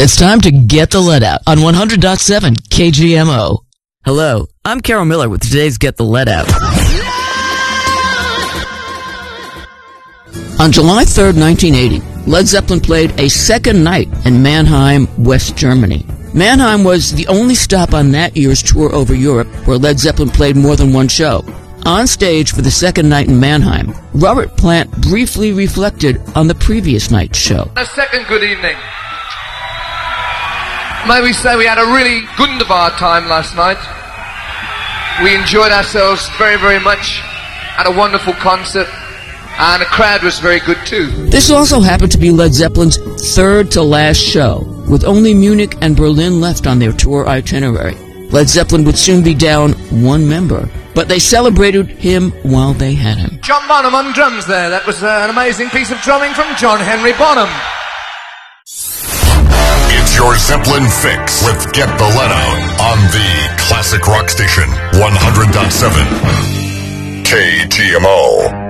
It's time to get the lead out on 100.7 KGMO. Hello, I'm Carol Miller with today's Get the Lead Out. On July 3rd, 1980, Led Zeppelin played a second night in Mannheim, West Germany. Mannheim was the only stop on that year's tour over Europe where Led Zeppelin played more than one show. On stage for the second night in Mannheim, Robert Plant briefly reflected on the previous night's show. A second good evening. May we say we had a really Gundabar time last night. We enjoyed ourselves very, very much. Had a wonderful concert, and the crowd was very good too. This also happened to be Led Zeppelin's third to last show, with only Munich and Berlin left on their tour itinerary. Led Zeppelin would soon be down one member, but they celebrated him while they had him. John Bonham on drums there. That was an amazing piece of drumming from John Henry Bonham. It's your Zeppelin fix with Get the Lead Out on the classic rock station 100.7 KGMO.